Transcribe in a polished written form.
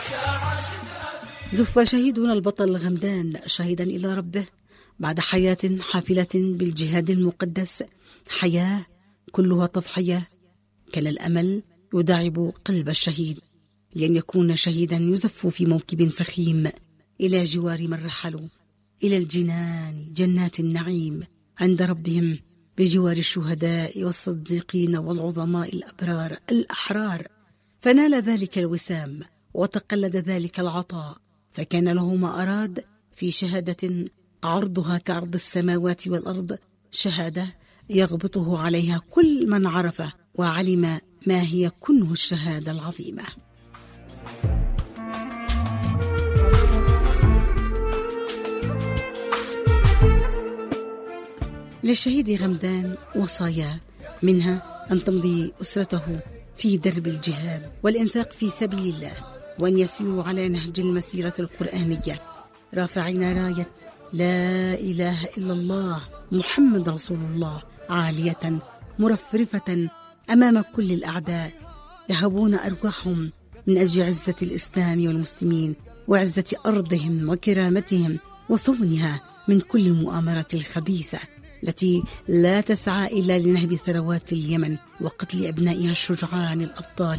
زف شهيدنا البطل غمدان شهيدا إلى ربه بعد حياة حافلة بالجهاد المقدس، حياة كلها تضحية. كان الأمل يداعب قلب الشهيد لأن يكون شهيدا يزف في موكب فخيم إلى جوار من رحلوا إلى الجنان، جنات النعيم عند ربهم بجوار الشهداء والصديقين والعظماء الأبرار الأحرار. فنال ذلك الوسام وتقلد ذلك العطاء، فكان له ما أراد في شهادة عرضها كعرض السماوات والأرض، شهادة يغبطه عليها كل من عرفه وعلم ما هي كنه الشهادة العظيمة. للشهيد غمدان وصايا، منها أن تمضي أسرته في درب الجهاد والإنفاق في سبيل الله، وأن يسيروا على نهج المسيرة القرآنية رافعين راية لا إله إلا الله محمد رسول الله عالية مرفرفة أمام كل الأعداء، يهبون أرواحهم من أجل عزة الإسلام والمسلمين وعزة أرضهم وكرامتهم وصونها من كل المؤامرات الخبيثة التي لا تسعى إلا لنهب ثروات اليمن وقتل أبنائها الشجعان الأبطال